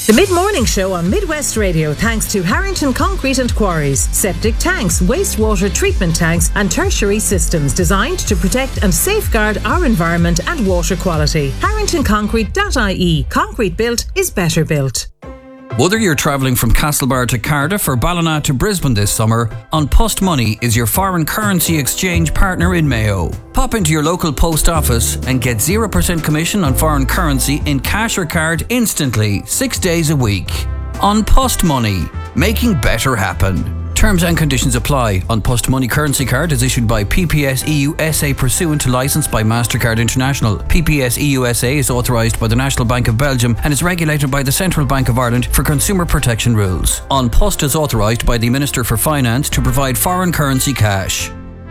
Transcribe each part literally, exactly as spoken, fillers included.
The Mid-Morning Show on Midwest Radio, thanks to Harrington Concrete and Quarries. Septic tanks, wastewater treatment tanks and tertiary systems designed to protect and safeguard our environment and water quality. harrington concrete dot I E. Concrete built is better built. Whether you're travelling from Castlebar to Cardiff or Ballina to Brisbane this summer, An Post Money is your foreign currency exchange partner in Mayo. Pop into your local post office and get zero percent commission on foreign currency in cash or card instantly, six days a week. An Post Money, making better happen. Terms and conditions apply. An Post Money currency card is issued by P P S E U S A pursuant to licence by MasterCard International. P P S E U S A is authorised by the National Bank of Belgium and is regulated by the Central Bank of Ireland for consumer protection rules. An Post is authorised by the Minister for Finance to provide foreign currency cash.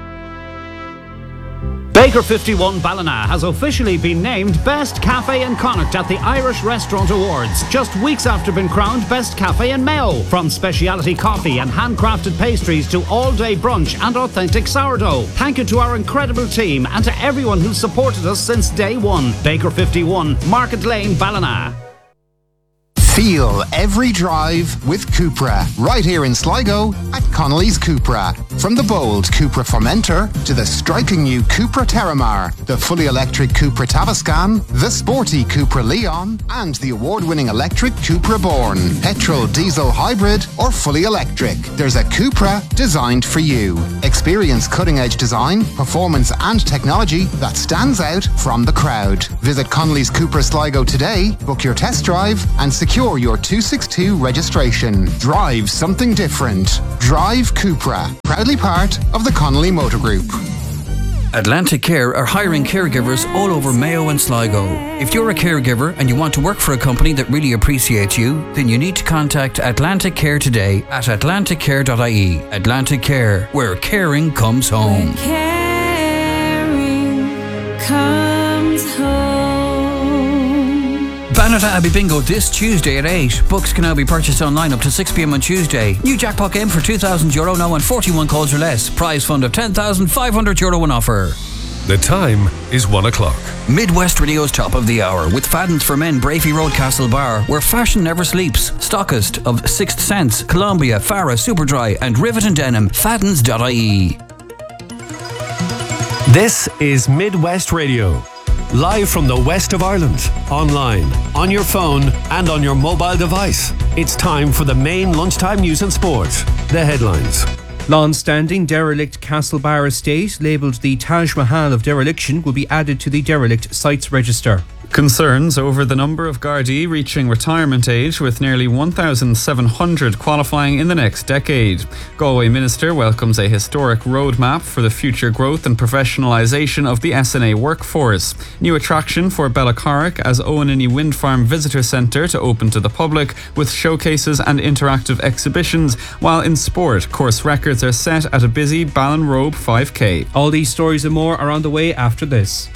Baker fifty-one Ballina has officially been named Best Cafe in Connacht at the Irish Restaurant Awards, just weeks after being crowned Best Cafe in Mayo. From speciality coffee and handcrafted pastries to all-day brunch and authentic sourdough. Thank you to our incredible team and to everyone who's supported us since day one. Baker fifty-one, Market Lane, Ballina. Feel every drive with Cupra, right here in Sligo at Connolly's Cupra. From the bold Cupra Formentor to the striking new Cupra Terramar, the fully electric Cupra Tavascan, the sporty Cupra Leon, and the award-winning electric Cupra Born. Petrol, diesel, hybrid, or fully electric, there's a Cupra designed for you. Experience cutting-edge design, performance, and technology that stands out from the crowd. Visit Connolly's Cupra Sligo today, book your test drive, and secure your two sixty-two registration. Drive something different. Drive Cupra. Proudly part of the Connolly Motor Group. Atlantic Care are hiring caregivers all over Mayo and Sligo. If you're a caregiver and you want to work for a company that really appreciates you, then you need to contact Atlantic Care today at atlantic care dot I E. Atlantic Care, where caring comes home. Where caring comes home. Banata Abbey Bingo this Tuesday at eight. Books can now be purchased online up to six p m on Tuesday. New jackpot game for two thousand euro now on forty-one calls or less. Prize fund of ten thousand five hundred euro on offer. The time is one o'clock. Midwest Radio's top of the hour with Fadden's for Men, Brafey Road, Castlebar, where fashion never sleeps. Stockist of Sixth Sense, Columbia, Farah, Superdry and Rivet and Denim. Faddens dot I E. This is Midwest Radio. Live from the west of Ireland, online, on your phone and on your mobile device. It's time for the main lunchtime news and sport. The headlines. Long-standing derelict Castlebar estate, labelled the Taj Mahal of dereliction, will be added to the derelict sites register. Concerns over the number of Gardaí reaching retirement age, with nearly one thousand seven hundred qualifying in the next decade. Galway Minister welcomes a historic roadmap for the future growth and professionalisation of the S N A workforce. New attraction for Bellacarrick as Owenini Wind Farm Visitor Centre to open to the public, with showcases and interactive exhibitions, while in sport, course records are set at a busy Ballinrobe five K. All these stories and more are on the way after this.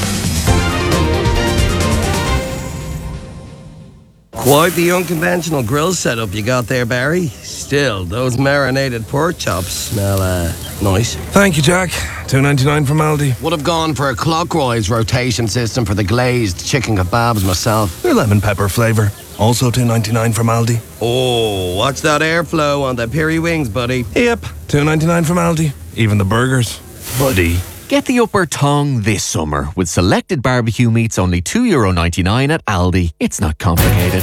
Quite the unconventional grill setup you got there, Barry. Still, those marinated pork chops smell uh, nice. Thank you, Jack. two ninety-nine from Aldi. Would have gone for a clockwise rotation system for the glazed chicken kebabs myself. Your lemon pepper flavour. Also two ninety-nine from Aldi. Oh, watch that airflow on the peri wings, buddy. Yep, two ninety-nine from Aldi. Even the burgers. Buddy. Get the upper tongue this summer with selected barbecue meats only two euro ninety-nine at Aldi. It's not complicated.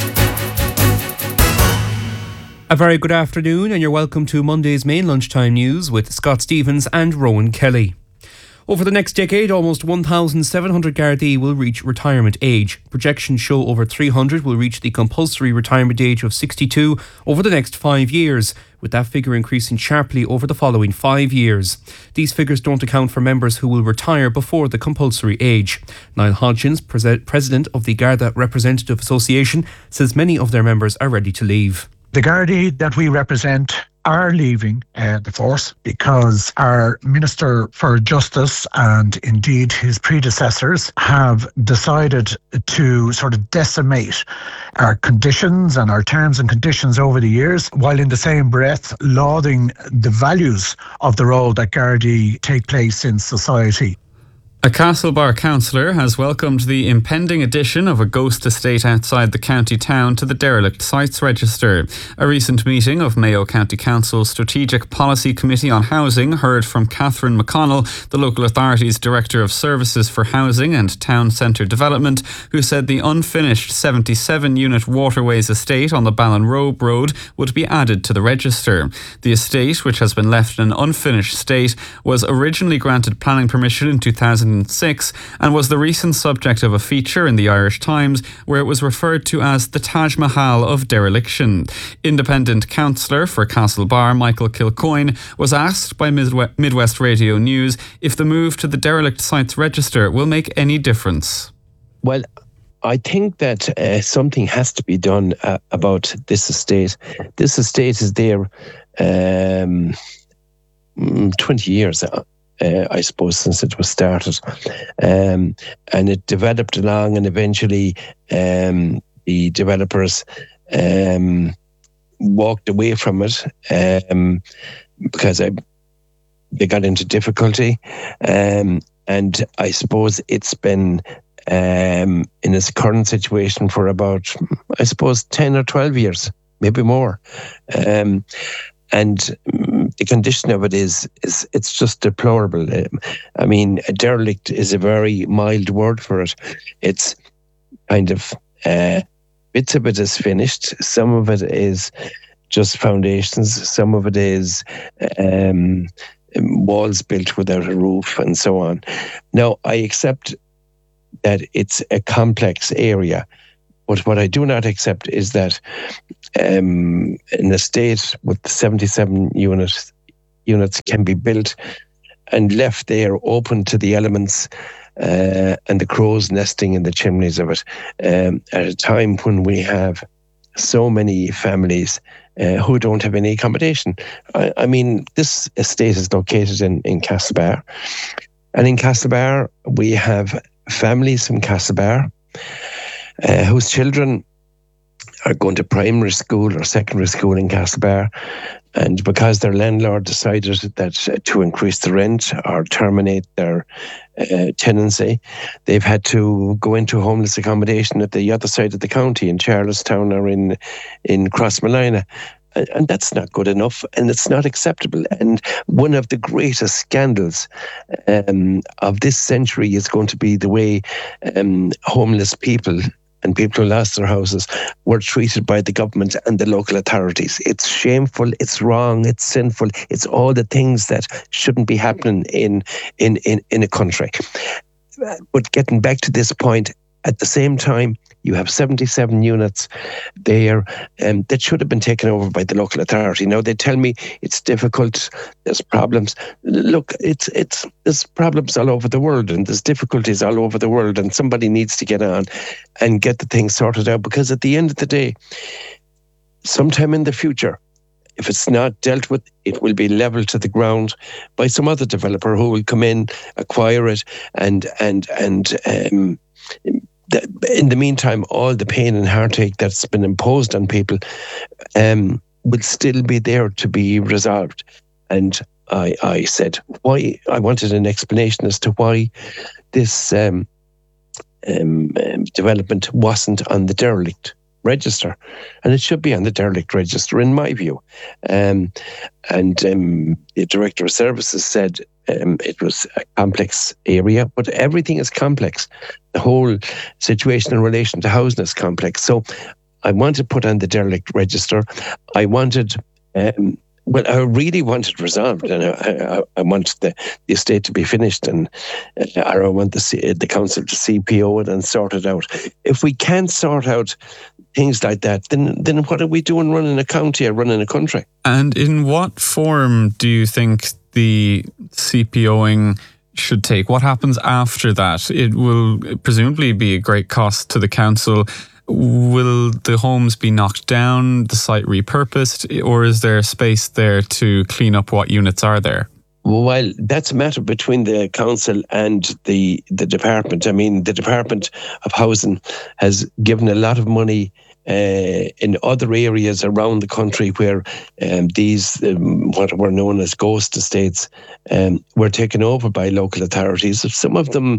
A very good afternoon and you're welcome to Monday's main lunchtime news with Scott Stevens and Rowan Kelly. Over the next decade, almost one thousand seven hundred Gardaí will reach retirement age. Projections show over three hundred will reach the compulsory retirement age of sixty-two over the next five years, with that figure increasing sharply over the following five years. These figures don't account for members who will retire before the compulsory age. Niall Hodgins, pres- president of the Garda Representative Association, says many of their members are ready to leave. The Gardaí that we represent are leaving uh, the force because our Minister for Justice and indeed his predecessors have decided to sort of decimate our conditions and our terms and conditions over the years, while in the same breath lauding the values of the role that Gardaí take place in society. A Castlebar councillor has welcomed the impending addition of a ghost estate outside the county town to the derelict sites register. A recent meeting of Mayo County Council's Strategic Policy Committee on Housing heard from Catherine McConnell, the local authority's Director of Services for Housing and Town Centre Development, who said the unfinished seventy-seven unit Waterways estate on the Ballinrobe Road would be added to the register. The estate, which has been left in an unfinished state, was originally granted planning permission in two thousand six and was the recent subject of a feature in the Irish Times where it was referred to as the Taj Mahal of dereliction. Independent councillor for Castlebar, Michael Kilcoyne, was asked by Midwe- Midwest Radio News if the move to the derelict sites register will make any difference. Well, I think that uh, something has to be done uh, about this estate. This estate is there um, twenty years uh, Uh, I suppose, since it was started. Um, and it developed along, and eventually um, the developers um, walked away from it um, because I, they got into difficulty. Um, and I suppose it's been um, in its current situation for about, I suppose, ten or twelve years, maybe more. Um, and the condition of it is, is it's just deplorable. Um, I mean, a derelict is a very mild word for it. It's kind of, uh, bits of it is finished. Some of it is just foundations. Some of it is um, walls built without a roof and so on. Now, I accept that it's a complex area. But what I do not accept is that um, an estate with seventy-seven units units can be built and left there open to the elements uh, and the crows nesting in the chimneys of it um, at a time when we have so many families uh, who don't have any accommodation. I, I mean, this estate is located in, in Castlebar. And in Castlebar, we have families from Castlebar Uh, whose children are going to primary school or secondary school in Castlebar, and because their landlord decided that uh, to increase the rent or terminate their uh, tenancy, they've had to go into homeless accommodation at the other side of the county in Charlestown or in in Crossmolina. And that's not good enough, and it's not acceptable. And one of the greatest scandals um, of this century is going to be the way um, homeless people and people who lost their houses were treated by the government and the local authorities. It's shameful, it's wrong, it's sinful, it's all the things that shouldn't be happening in, in, in, in a country. But getting back to this point, at the same time, you have seventy-seven units there um, that should have been taken over by the local authority. Now, they tell me it's difficult, there's problems. Look, it's it's there's problems all over the world, and there's difficulties all over the world, and somebody needs to get on and get the thing sorted out, because at the end of the day, sometime in the future, if it's not dealt with, it will be leveled to the ground by some other developer who will come in, acquire it, and and and um, in the meantime, all the pain and heartache that's been imposed on people um, will still be there to be resolved. And I, I said, why? I wanted an explanation as to why this um, um, um, development wasn't on the derelict register, and it should be on the derelict register, in my view. Um, and um, the Director of Services said um, it was a complex area, but everything is complex. The whole situation in relation to housing is complex. So I wanted to put on the derelict register. I wanted, um, well, I really wanted resolved, and I, I, I want the, the estate to be finished, and uh, I want the, the council to C P O it and sort it out. If we can't sort out things like that, then then what are we doing running a county or running a country? And in what form do you think the CPOing should take? What happens after that? It will presumably be a great cost to the council. Will the homes be knocked down, the site repurposed, or is there space there to clean up what units are there? Well, that's a matter between the council and the the department. I mean, the Department of Housing has given a lot of money uh, in other areas around the country where um, these, um, what were known as ghost estates, um, were taken over by local authorities. Some of them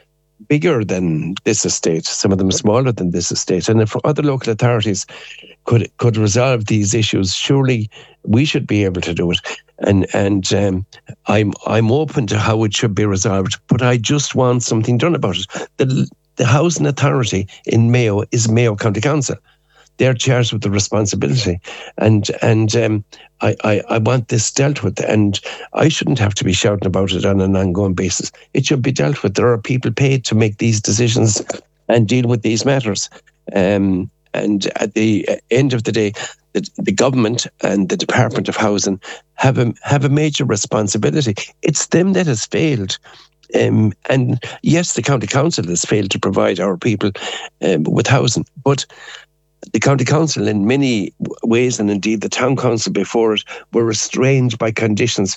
bigger than this estate, some of them smaller than this estate. And if other local authorities could could resolve these issues, surely we should be able to do it. And and um, I'm I'm open to how it should be resolved, but I just want something done about it. The the housing authority in Mayo is Mayo County Council. They're charged with the responsibility, and and um, I, I I want this dealt with, and I shouldn't have to be shouting about it on an ongoing basis. It should be dealt with. There are people paid to make these decisions and deal with these matters. Um, and at the end of the day, the, the government and the Department of Housing have a have a major responsibility. It's them that has failed. Um, and yes, the County Council has failed to provide our people um, with housing, but the County Council in many ways, and indeed the Town Council before it, were restrained by conditions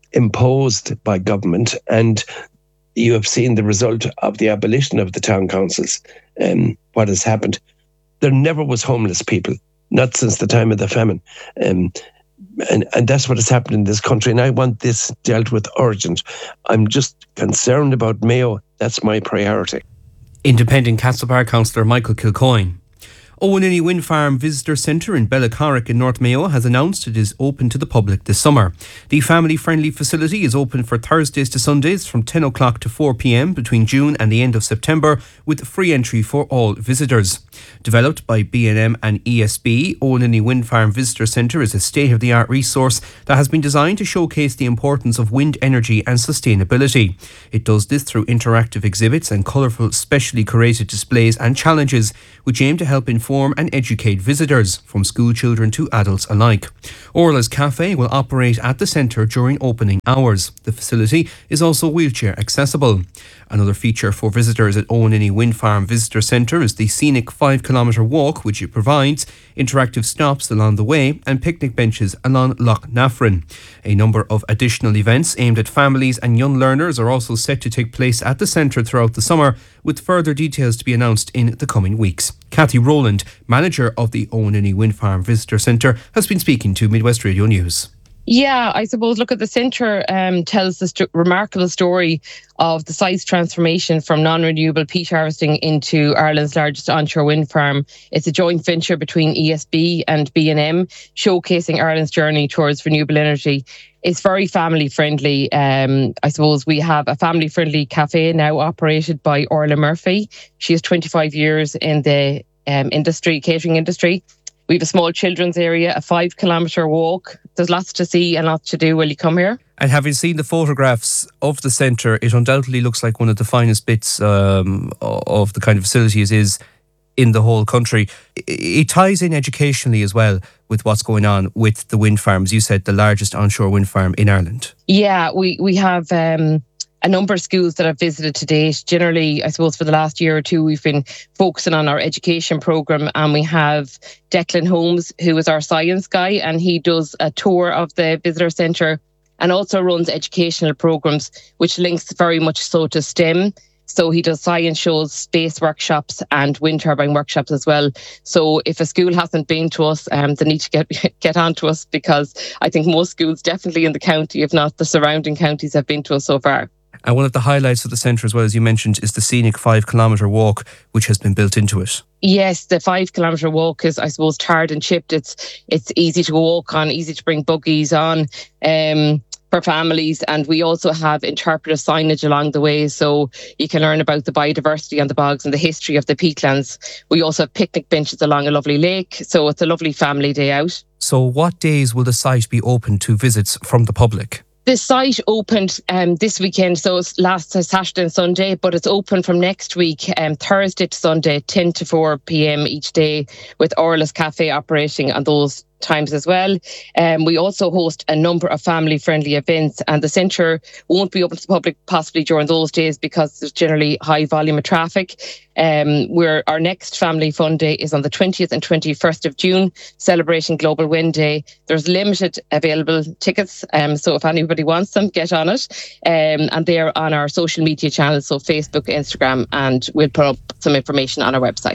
imposed by government. And you have seen the result of the abolition of the Town Councils, um, what has happened. There never was homeless people, not since the time of the famine. Um, and, and that's what has happened in this country. And I want this dealt with urgent. I'm just concerned about Mayo. That's my priority. Independent Castlebar councillor Michael Kilcoyne. Owenini Wind Farm Visitor Centre in Bellacarrick in North Mayo has announced it is open to the public this summer. The family-friendly facility is open for Thursdays to Sundays from ten o'clock to four p.m. between June and the end of September, with free entry for all visitors. Developed by B and M and E S B, Owenini Wind Farm Visitor Centre is a state-of-the-art resource that has been designed to showcase the importance of wind energy and sustainability. It does this through interactive exhibits and colourful, specially curated displays and challenges which aim to help inform and educate visitors, from school children to adults alike. Orla's Cafe will operate at the centre during opening hours. The facility is also wheelchair accessible. Another feature for visitors at Owenini Wind Farm Visitor Centre is the scenic five kilometre walk, which it provides, interactive stops along the way and picnic benches along Loch Nafrin. A number of additional events aimed at families and young learners are also set to take place at the centre throughout the summer, with further details to be announced in the coming weeks. Kathy Rowland, manager of the Owenini Wind Farm Visitor Centre, has been speaking to Midwest Radio News. Yeah, I suppose, look, at the centre um, tells the st- remarkable story of the site's transformation from non-renewable peat harvesting into Ireland's largest onshore wind farm. It's a joint venture between E S B and B and M, showcasing Ireland's journey towards renewable energy. It's very family friendly. Um, I suppose we have a family friendly cafe now operated by Orla Murphy. She has twenty-five years in the um, industry, catering industry. We have a small children's area, a five kilometre walk. There's lots to see and lots to do when you come here. And having seen the photographs of the centre, it undoubtedly looks like one of the finest bits um, of the kind of facilities is in the whole country. It ties in educationally as well with what's going on with the wind farms. You said the largest onshore wind farm in Ireland. Yeah, we, we have um, a number of schools that I've visited to date. Generally, I suppose for the last year or two, we've been focusing on our education programme, and we have Declan Holmes, who is our science guy, and he does a tour of the visitor centre and also runs educational programmes, which links very much so to STEM. So he does science shows, space workshops and wind turbine workshops as well. So if a school hasn't been to us, um, they need to get get on to us, because I think most schools definitely in the county, if not the surrounding counties, have been to us so far. And one of the highlights of the centre, as well as you mentioned, is the scenic five kilometre walk, which has been built into it. Yes, the five kilometre walk is, I suppose, tarred and chipped. It's it's easy to walk on, easy to bring buggies on. Um, for families, and we also have interpretive signage along the way, so you can learn about the biodiversity on the bogs and the history of the peatlands. We also have picnic benches along a lovely lake, so it's a lovely family day out. So what days will the site be open to visits from the public? The site opened um, this weekend, so it's last Saturday and Sunday, but it's open from next week, um, Thursday to Sunday, ten to four p.m. each day, with Orla's Cafe operating on those times as well. Um, we also host a number of family-friendly events, and the centre won't be open to the public possibly during those days because there's generally high volume of traffic. Um, where our next Family Fun Day is on the twentieth and twenty-first of June, celebrating Global Wind Day. There's limited available tickets, um, so if anybody wants them, get on it. Um, and they're on our social media channels, so Facebook, Instagram, and we'll put up some information on our website.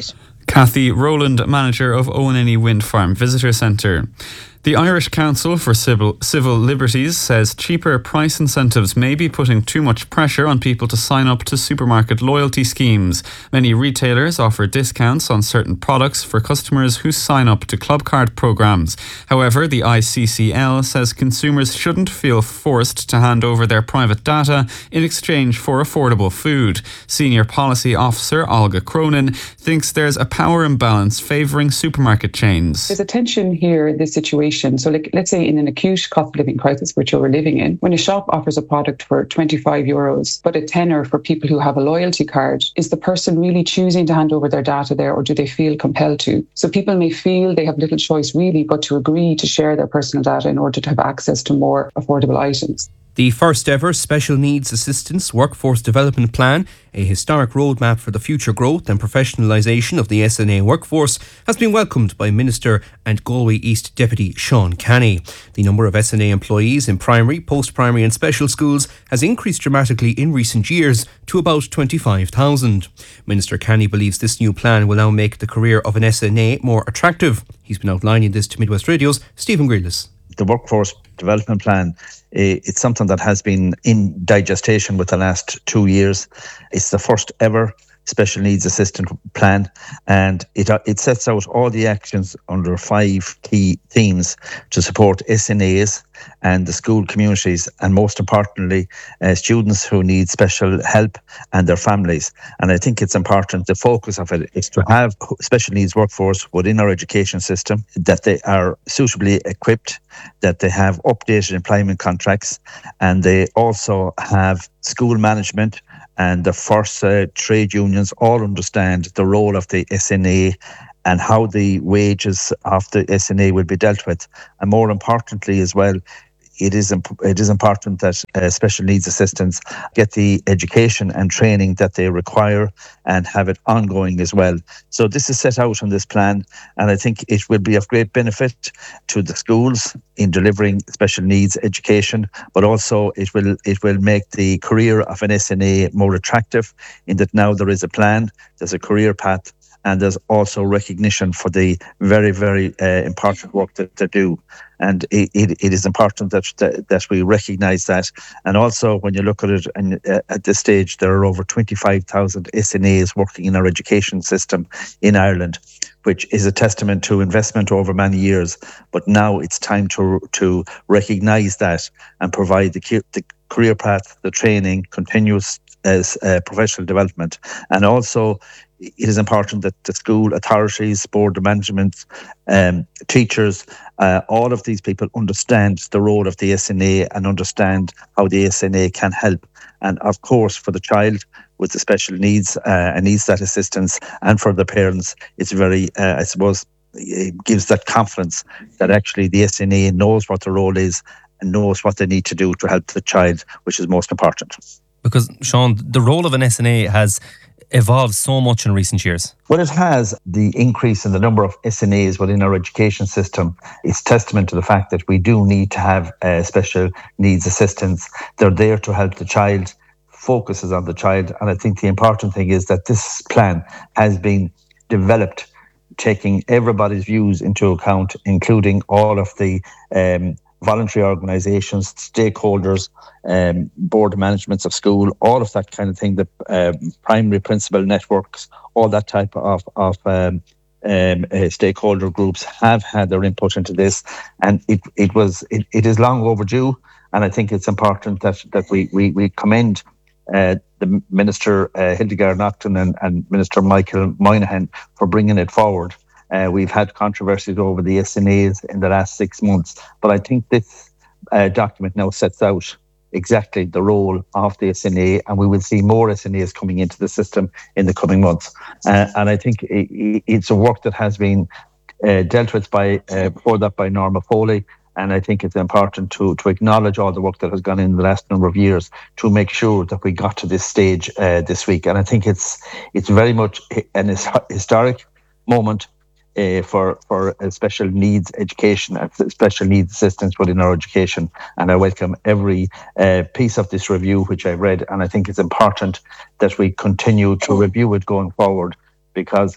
Kathy Rowland, manager of Owenany Wind Farm Visitor Centre. The Irish Council for Civil, Civil Liberties says cheaper price incentives may be putting too much pressure on people to sign up to supermarket loyalty schemes. Many retailers offer discounts on certain products for customers who sign up to Clubcard programmes. However, the I C C L says consumers shouldn't feel forced to hand over their private data in exchange for affordable food. Senior Policy Officer Olga Cronin thinks there's a power imbalance favouring supermarket chains. There's a tension here in this situation. So like, let's say in an acute cost of living crisis which we're living in, when a shop offers a product for twenty-five euros but a tenner for people who have a loyalty card, is the person really choosing to hand over their data there, or do they feel compelled to? So people may feel they have little choice really but to agree to share their personal data in order to have access to more affordable items. The first ever Special Needs Assistance Workforce Development Plan, a historic roadmap for the future growth and professionalisation of the S N A workforce, has been welcomed by Minister and Galway East Deputy Sean Canny. The number of S N A employees in primary, post-primary and special schools has increased dramatically in recent years to about twenty-five thousand. Minister Canny believes this new plan will now make the career of an S N A more attractive. He's been outlining this to Midwest Radio's Stephen Grealis. The Workforce Development Plan, it's something that has been in digestation with the last two years. It's the first ever special needs assistant plan, and it it sets out all the actions under five key themes to support S N As and the school communities, and most importantly, uh, students who need special help and their families. And I think it's important, the focus of it is to have special needs workforce within our education system, that they are suitably equipped, that they have updated employment contracts, and they also have school management and the first uh, trade unions all understand the role of the S N A and how the wages of the S N A will be dealt with. And more importantly as well, it is imp- it is important that uh, special needs assistants get the education and training that they require and have it ongoing as well. So this is set out on this plan, and I think it will be of great benefit to the schools in delivering special needs education, but also it will it will make the career of an S N A more attractive, in that now there is a plan, there's a career path, and there's also recognition for the very, very uh, important work that they do. And it, it, it is important that, that that we recognise that. And also, when you look at it, and uh, at this stage, there are over twenty-five thousand S N As working in our education system in Ireland, which is a testament to investment over many years. But now it's time to to recognise that and provide the, the career path, the training, continuous as uh, professional development. And also, it is important that the school authorities, board of management, um, teachers, uh, all of these people understand the role of the S N A and understand how the S N A can help. And of course, for the child with the special needs uh, and needs that assistance, and for the parents, it's very, uh, I suppose, it gives that confidence that actually the S N A knows what the role is and knows what they need to do to help the child, which is most important. Because, Sean, the role of an S N A has evolved so much in recent years. Well, it has. The increase in the number of S N As within our education system is testament to the fact that we do need to have uh, special needs assistants. They're there to help the child, focuses on the child. And I think the important thing is that this plan has been developed taking everybody's views into account, including all of the um, voluntary organisations, stakeholders, um, board managements of school, all of that kind of thing, the uh, primary principal networks, all that type of, of um, um, uh, stakeholder groups have had their input into this. And it it was it, it is long overdue. And I think it's important that, that we, we, we commend uh, the Minister uh, Hildegard Naughton and, and Minister Michael Moynihan for bringing it forward. Uh, we've had controversies over the S N As in the last six months, but I think this uh, document now sets out exactly the role of the S N A, and we will see more S N As coming into the system in the coming months. Uh, and I think it, it's a work that has been uh, dealt with by uh, before that by Norma Foley, and I think it's important to to acknowledge all the work that has gone in the last number of years to make sure that we got to this stage uh, this week. And I think it's it's very much an historic moment Uh, for for uh, special needs education and special needs assistance within our education. And I welcome every uh, piece of this review which I read, and I think it's important that we continue to review it going forward, because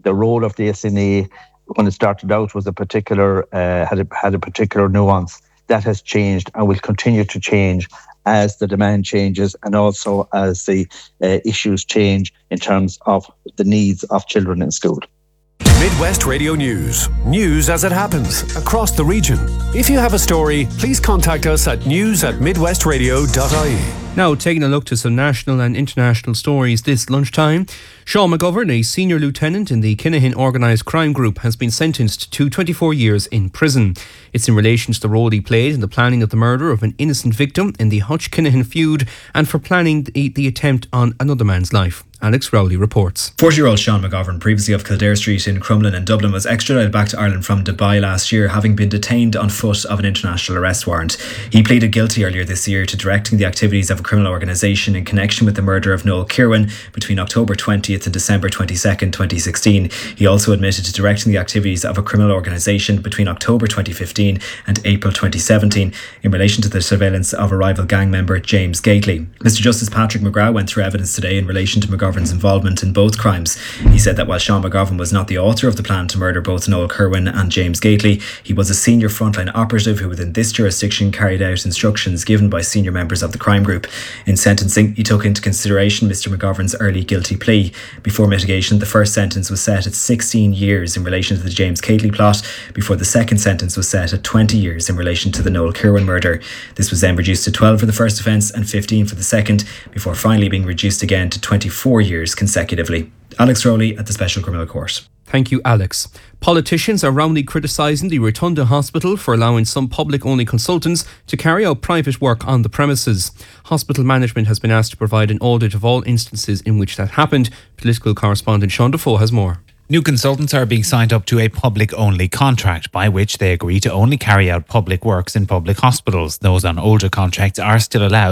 the role of the S N A when it started out was a particular uh, had a, had a particular nuance. That has changed and will continue to change as the demand changes and also as the uh, issues change in terms of the needs of children in school. Midwest Radio News. News as it happens across the region. If you have a story, please contact us at news at midwestradio dot I E. Now, taking a look to some national and international stories this lunchtime. Sean McGovern, a senior lieutenant in the Kinahan Organised Crime Group, has been sentenced to twenty-four years in prison. It's in relation to the role he played in the planning of the murder of an innocent victim in the Hutch Kinahan feud and for planning the, the attempt on another man's life. Alex Rowley reports. forty-year-old Sean McGovern, previously of Kildare Street in Crumlin in Dublin, was extradited back to Ireland from Dubai last year, having been detained on foot of an international arrest warrant. He pleaded guilty earlier this year to directing the activities of a criminal organisation in connection with the murder of Noel Kirwan between October twentieth and December twenty-second, twenty sixteen. He also admitted to directing the activities of a criminal organisation between October twenty fifteen and April twenty seventeen in relation to the surveillance of a rival gang member, James Gately. Mister Justice Patrick McGrath went through evidence today in relation to McGovern McGovern's involvement in both crimes. He said that while Sean McGovern was not the author of the plan to murder both Noel Kirwan and James Gately, he was a senior frontline operative who within this jurisdiction carried out instructions given by senior members of the crime group. In sentencing, he took into consideration Mister McGovern's early guilty plea. Before mitigation, the first sentence was set at sixteen years in relation to the James Gately plot, before the second sentence was set at twenty years in relation to the Noel Kirwan murder. This was then reduced to twelve for the first offence and fifteen for the second, before finally being reduced again to twenty-four years consecutively. Alex Rowley at the Special Criminal Court. Thank you, Alex. Politicians are roundly criticising the Rotunda Hospital for allowing some public-only consultants to carry out private work on the premises. Hospital management has been asked to provide an audit of all instances in which that happened. Political correspondent Sean Defoe has more. New consultants are being signed up to a public-only contract by which they agree to only carry out public works in public hospitals. Those on older contracts are still allowed